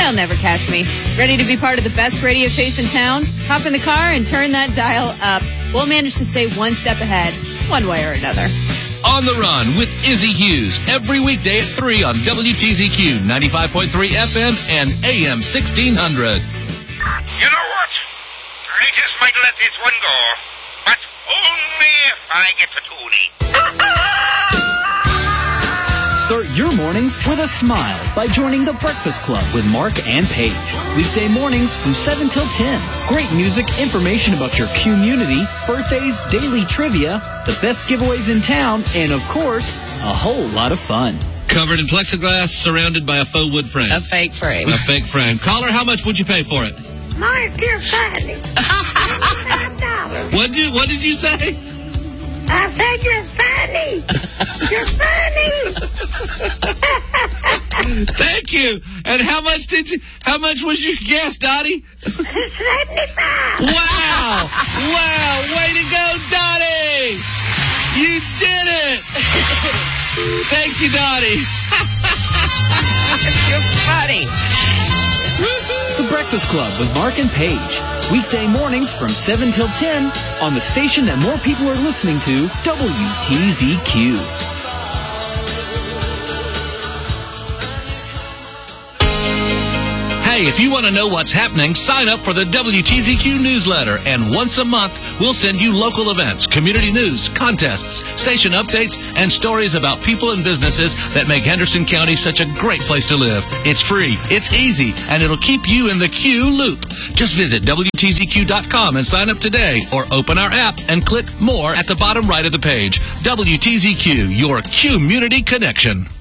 They'll never catch me. Ready to be part of the best radio chase in town? Hop in the car and turn that dial up. We'll manage to stay one step ahead, one way or another. On the Run with Izzy Hughes every weekday at 3 on WTZQ 95.3 FM and AM 1600. You know what? I just might let this one go, but only if I get to Toonie. Start your mornings with a smile by joining The Breakfast Club with Mark and Paige. Weekday mornings from 7 till 10. Great music, information about your community, birthdays, daily trivia, the best giveaways in town, and of course, a whole lot of fun. Covered in plexiglass, surrounded by a faux wood frame. A fake frame. A fake frame. Caller, how much would you pay for it? Mark, you're funny. $5. What did you say? I said you're funny. You're funny. Thank you. And how much was your guess, Dottie? $75. Wow. Wow. Way to go, Dottie. You did it. Thank you, Dottie. You're funny. The Breakfast Club with Mark and Paige. Weekday mornings from 7 till 10 on the station that more people are listening to, WTZQ. Hey, if you want to know what's happening, sign up for the WTZQ newsletter, and once a month, we'll send you local events, community news, contests, station updates, and stories about people and businesses that make Henderson County such a great place to live. It's free, it's easy, and it'll keep you in the Q loop. Just visit WTZQ.com and sign up today, or open our app and click More at the bottom right of the page. WTZQ, your community connection.